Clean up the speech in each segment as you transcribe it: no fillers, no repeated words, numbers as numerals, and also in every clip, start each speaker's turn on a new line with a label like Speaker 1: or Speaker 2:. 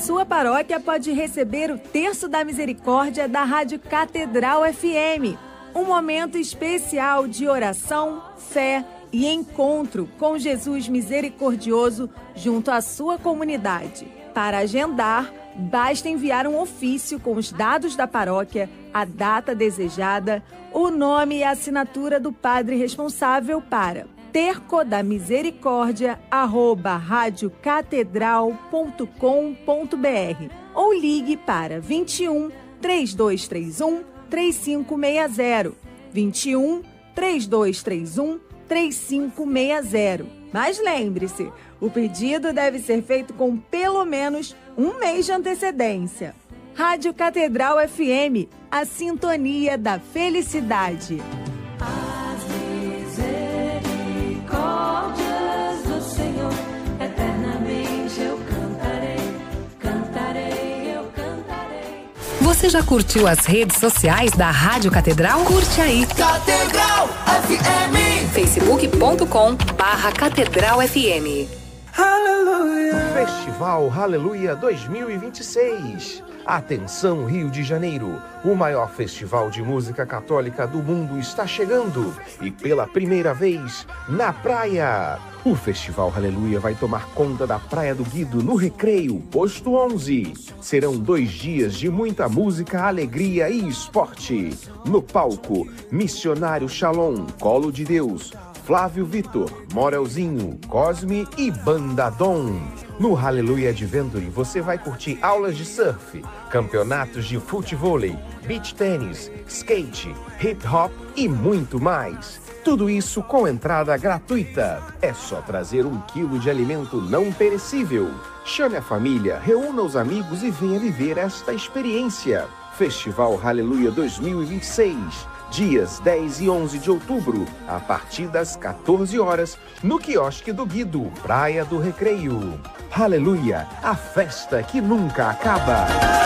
Speaker 1: sua paróquia pode receber o Terço da Misericórdia da Rádio Catedral FM. Um momento especial de oração, fé e encontro com Jesus misericordioso junto à sua comunidade. Para agendar, basta enviar um ofício com os dados da paróquia, a data desejada, o nome e a assinatura do padre responsável para tercodamisericórdia@radiocatedral.com.br ou ligue para 21 3231 3560. 21 3231 3560. Mas lembre-se, o pedido deve ser feito com pelo menos um mês de antecedência. Rádio Catedral FM, a sintonia da felicidade.
Speaker 2: As misericórdias do Senhor, eternamente eu cantarei, eu cantarei.
Speaker 3: Você já curtiu as redes sociais da Rádio Catedral? Curte aí.
Speaker 4: Catedral FM.
Speaker 3: facebook.com/Catedral FM.
Speaker 5: Festival Aleluia 2026. Atenção, Rio de Janeiro, o maior festival de música católica do mundo está chegando e pela primeira vez na praia. O Festival Aleluia vai tomar conta da Praia do Guido, no Recreio, posto 11. Serão 2 dias de muita música, alegria e esporte. No palco, Missionário Shalom, Colo de Deus, Flávio Vitor, Morelzinho, Cosme e Banda Dom. No Hallelujah Adventure você vai curtir aulas de surf, campeonatos de futevôlei, beach tênis, skate, hip hop e muito mais. Tudo isso com entrada gratuita. É só trazer 1 quilo de alimento não perecível. Chame a família, reúna os amigos e venha viver esta experiência. Festival Hallelujah 2026. Dias 10 e 11 de outubro, a partir das 14 horas, no quiosque do Guido, Praia do Recreio. Aleluia, a festa que nunca acaba.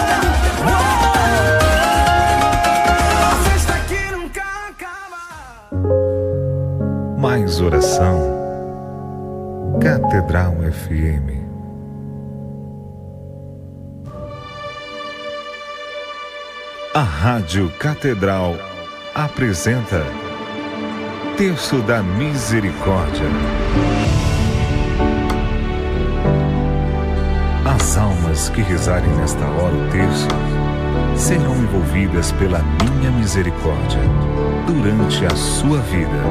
Speaker 4: A festa que nunca acaba.
Speaker 6: Mais oração. Catedral FM. A Rádio Catedral apresenta Terço da Misericórdia. As almas que rezarem nesta hora o terço serão envolvidas pela minha misericórdia durante a sua vida.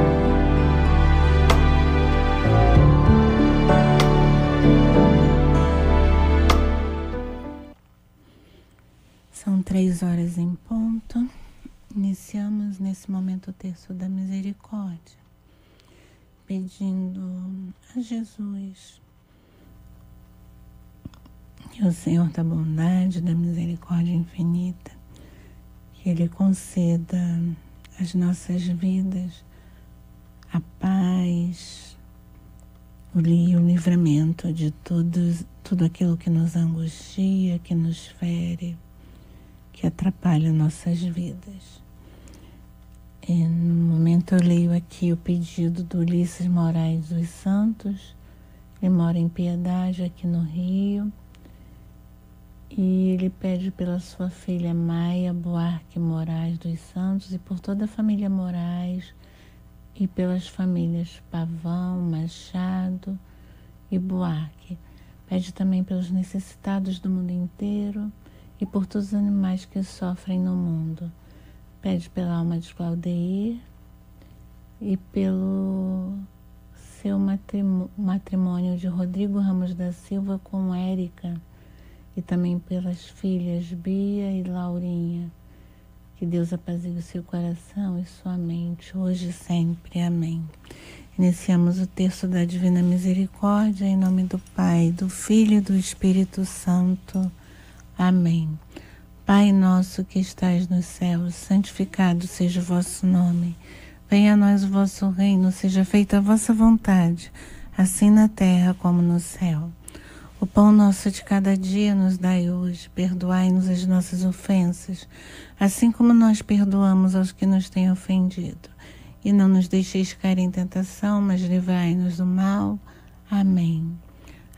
Speaker 7: São 3 horas em ponto. Iniciamos nesse momento o Terço da Misericórdia, pedindo a Jesus que o Senhor da bondade, da misericórdia infinita, que Ele conceda às nossas vidas a paz, o livramento de tudo aquilo que nos angustia, que nos fere, que atrapalha nossas vidas. No momento eu leio aqui o pedido do Ulisses Moraes dos Santos. Ele mora em Piedade, aqui no Rio, e ele pede pela sua filha Maia Buarque Moraes dos Santos e por toda a família Moraes e pelas famílias Pavão, Machado e Buarque. Pede também pelos necessitados do mundo inteiro e por todos os animais que sofrem no mundo. Pede pela alma de Claudeir e pelo seu matrimônio de Rodrigo Ramos da Silva com Érica e também pelas filhas Bia e Laurinha. Que Deus apazigue o seu coração e sua mente, hoje e sempre. Amém. Iniciamos o Terço da Divina Misericórdia em nome do Pai, do Filho e do Espírito Santo. Amém. Pai nosso que estais nos céus, santificado seja o vosso nome. Venha a nós o vosso reino, seja feita a vossa vontade, assim na terra como no céu. O pão nosso de cada dia nos dai hoje, perdoai-nos as nossas ofensas, assim como nós perdoamos aos que nos têm ofendido. E não nos deixeis cair em tentação, mas livrai-nos do mal. Amém.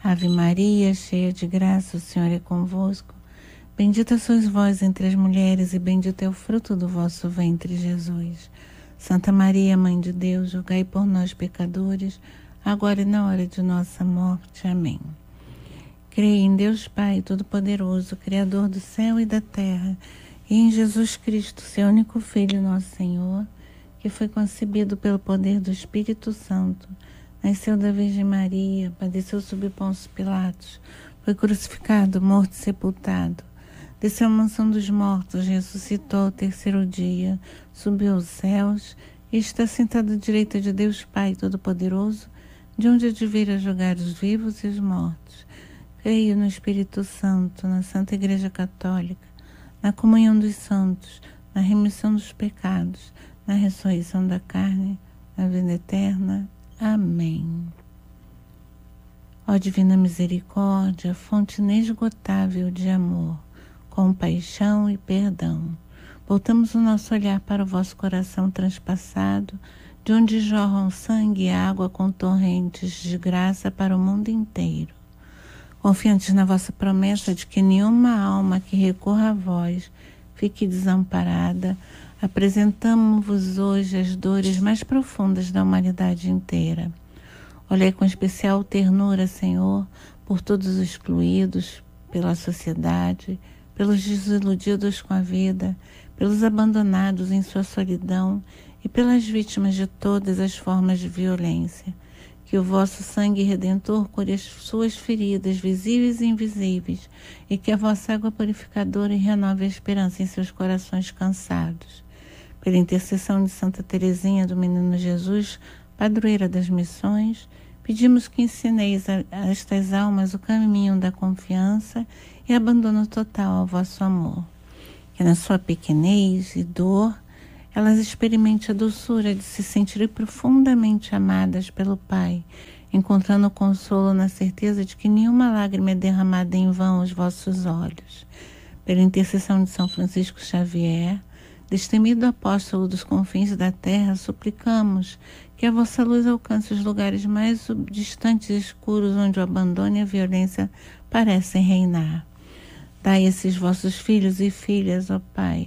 Speaker 7: Ave Maria, cheia de graça, o Senhor é convosco. Bendita sois vós entre as mulheres e bendito é o fruto do vosso ventre, Jesus. Santa Maria, Mãe de Deus, rogai por nós, pecadores, agora e na hora de nossa morte. Amém. Creio em Deus Pai Todo-Poderoso, Criador do céu e da terra, e em Jesus Cristo, seu único Filho, nosso Senhor, que foi concebido pelo poder do Espírito Santo, nasceu da Virgem Maria, padeceu sob Pôncio Pilatos, foi crucificado, morto e sepultado, desceu à mansão dos mortos, ressuscitou ao terceiro dia, subiu aos céus e está sentado à direita de Deus Pai Todo-Poderoso, de onde há de vir a julgar os vivos e os mortos. Creio no Espírito Santo, na Santa Igreja Católica, na comunhão dos santos, na remissão dos pecados, na ressurreição da carne, na vida eterna. Amém. Ó Divina Misericórdia, fonte inesgotável de amor, compaixão e perdão, voltamos o nosso olhar para o vosso coração transpassado, de onde jorram sangue e água com torrentes de graça para o mundo inteiro. Confiantes na vossa promessa de que nenhuma alma que recorra a vós fique desamparada, apresentamos-vos hoje as dores mais profundas da humanidade inteira. Olhai com especial ternura, Senhor, por todos os excluídos, pela sociedade, pelos desiludidos com a vida, pelos abandonados em sua solidão e pelas vítimas de todas as formas de violência. Que o vosso sangue redentor cure as suas feridas visíveis e invisíveis, e que a vossa água purificadora renove a esperança em seus corações cansados. Pela intercessão de Santa Teresinha do Menino Jesus, padroeira das missões, pedimos que ensineis a estas almas o caminho da confiança e abandono total ao vosso amor. Que na sua pequenez e dor, elas experimentem a doçura de se sentirem profundamente amadas pelo Pai, encontrando consolo na certeza de que nenhuma lágrima é derramada em vão aos vossos olhos. Pela intercessão de São Francisco Xavier, destemido apóstolo dos confins da terra, suplicamos que a vossa luz alcance os lugares mais distantes e escuros onde o abandono e a violência parecem reinar. Dai a esses vossos filhos e filhas, ó Pai,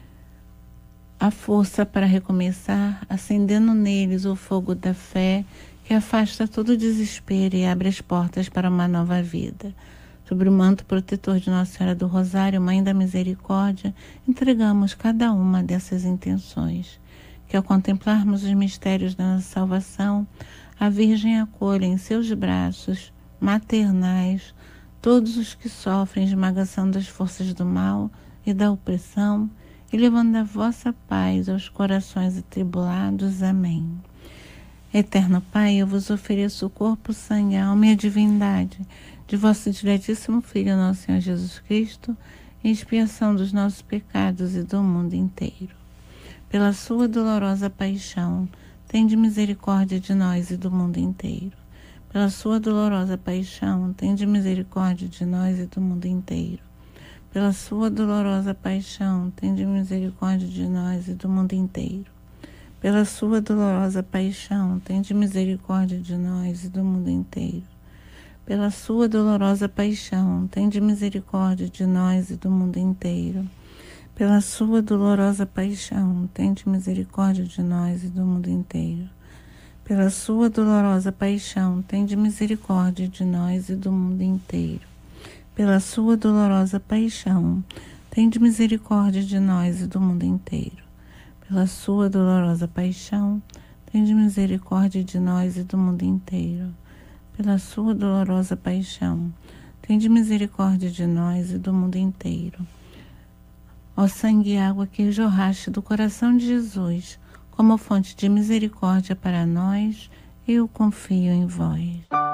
Speaker 7: a força para recomeçar, acendendo neles o fogo da fé que afasta todo o desespero e abre as portas para uma nova vida. Sobre o manto protetor de Nossa Senhora do Rosário, Mãe da Misericórdia, entregamos cada uma dessas intenções. Que ao contemplarmos os mistérios da nossa salvação, a Virgem acolha em seus braços maternais todos os que sofrem esmagação das forças do mal e da opressão, e levando a vossa paz aos corações atribulados. Amém. Eterno Pai, eu vos ofereço o corpo, sangue, a alma e a divindade de vosso diletíssimo Filho, nosso Senhor Jesus Cristo, em expiação dos nossos pecados e do mundo inteiro. Pela sua dolorosa paixão, tende misericórdia de nós e do mundo inteiro. Pela sua dolorosa paixão, tende misericórdia de nós e do mundo inteiro. Pela sua dolorosa paixão, tende misericórdia de nós e do mundo inteiro. Pela sua dolorosa paixão, tende misericórdia de nós e do mundo inteiro. Pela sua dolorosa paixão, tende misericórdia de nós e do mundo inteiro. Pela sua dolorosa paixão, tende misericórdia de nós e do mundo inteiro. Pela sua dolorosa paixão, tende misericórdia de nós e do mundo inteiro. Pela sua dolorosa paixão, tende misericórdia de nós e do mundo inteiro. Pela sua dolorosa paixão, tende misericórdia de nós e do mundo inteiro. Pela sua dolorosa paixão, tende misericórdia de nós e do mundo inteiro. Ó sangue e água que jorraste do coração de Jesus, como fonte de misericórdia para nós, eu confio em vós.